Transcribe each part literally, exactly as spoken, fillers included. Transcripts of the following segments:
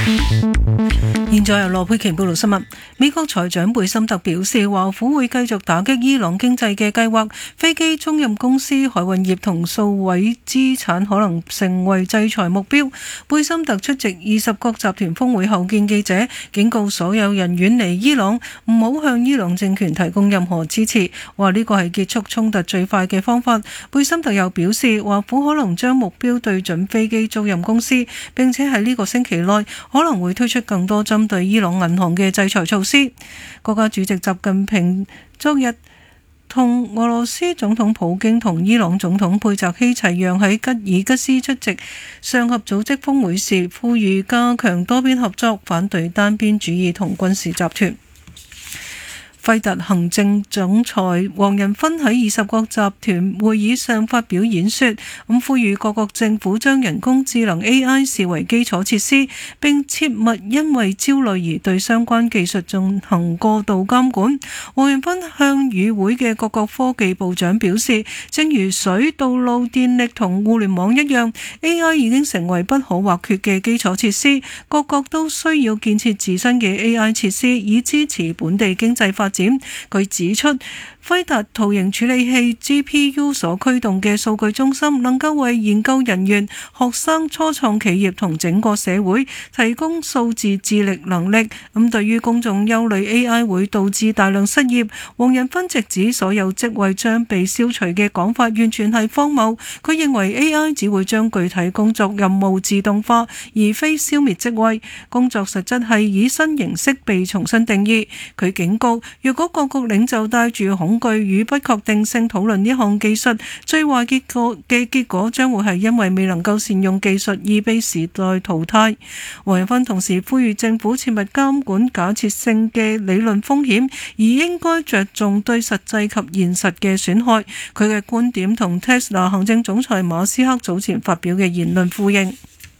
現在由羅佩琪報道新聞。美國財長貝森特表示，華府會繼續打擊伊朗經濟嘅計劃，飛機租賃公司、海運業同數位資產可能成為制裁目標。貝森特出席二十國集團峰會後見記者，警告所有人遠離伊朗，唔好向伊朗政權提供任何支持，話呢個係結束衝突最快嘅方法。貝森特又表示，華府可能將目標對準飛機租賃公司，並且喺呢個星期內可能會推出更多針對伊朗銀行嘅制裁措施。國家主席習近平昨日同俄羅斯總統普京同伊朗總統佩澤希齊揚喺吉爾吉斯出席上合組織峰會時，呼籲加強多邊合作，反對單邊主義同軍事集團。輝達行政總裁黃仁勳喺二十國集團會議上發表演說，咁呼籲各國政府將人工智能 A I 視為基礎設施，並切勿因為焦慮而對相關技術進行過度監管。黃仁勳向與會嘅各國科技部長表示，正如水、道路、電力同互聯網一樣， A I 已經成為不可或缺嘅基礎設施，各國都需要建設自身嘅 A I 設施，以支持本地經濟發展。佢指出，輝達圖形處理器 G P U 所驅動嘅數據中心能夠為研究人員、學生、初創企業同整個社會提供數字智力能力。咁對於公眾憂慮 A I 會導致大量失業，黃仁勳直指所有職位將被消除嘅講法完全係荒謬。佢認為 A I 只會將具體工作任務自動化，而非消滅職位。工作實質係以新形式被重新定義。佢警告，若果各國領袖帶住恐懼與不確定性討論呢項技術，最壞結果嘅結果將會係因為未能夠善用技術而被時代淘汰。黃仁勳同時呼籲政府切勿監管假設性嘅理論風險，而應該着重對實際及現實嘅損害。佢嘅觀點同 Tesla 行政總裁馬斯克早前發表嘅言論呼應。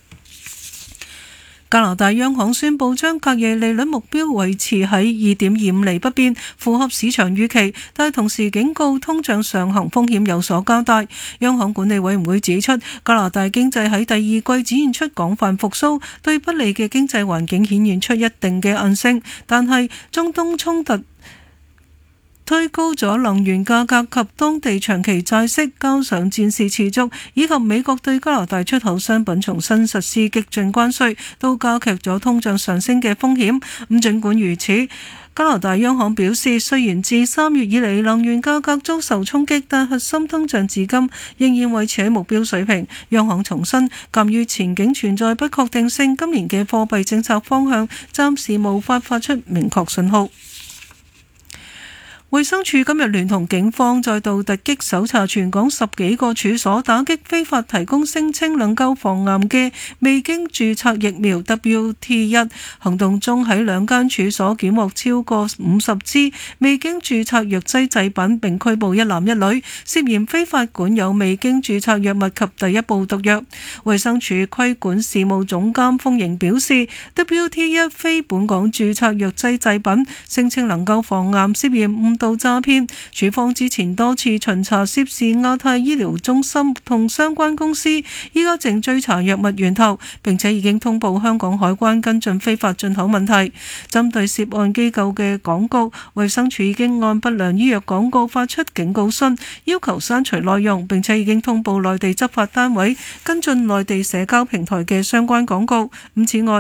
加拿大央行宣布將隔夜利率目標維持喺二點二五厘不變，符合市場預期，但同時警告通脹上行風險有所加大。央行管理委員會指出，加拿大經濟喺第二季展現出廣泛復甦，對不利嘅經濟環境顯現出一定嘅韌性，但係中東衝突推高咗能源價格及當地長期債息，加上戰事持續，以及美國對加拿大出口商品重新實施激進關稅，都加劇咗通脹上升嘅風險。咁儘管如此，加拿大央行表示，雖然自三月以嚟能源價格遭受衝擊，但核心通脹至今仍然維持喺目標水平。央行重申，鑑於前景存在不確定性，今年嘅貨幣政策方向暫時無法發出明確信號。衛生署今日聯同警方再度突擊搜查全港十幾個處所，打擊非法提供聲稱能夠防癌嘅未經註冊疫苗 W T 一。行動中喺兩間處所檢獲超過五十支未經註冊藥劑製品，並拘捕一男一女，涉嫌非法管有未經註冊藥物及第一部毒藥。衛生署規管事務總監豐盈表示 ，W T 一非本港註冊藥劑製品，聲稱能夠防癌，涉嫌誤到詐騙。署方之前多次巡查涉事亞太醫療中心同相關公司，依家正追查藥物源頭，並且已經通報香港海關跟進非法進口問題。針對涉案機構嘅廣告，衛生署已經按不良醫藥廣告發出警告信，要求刪除內容，並且已經通報內地執法單位跟進內地社交平台嘅相關廣告。咁此外，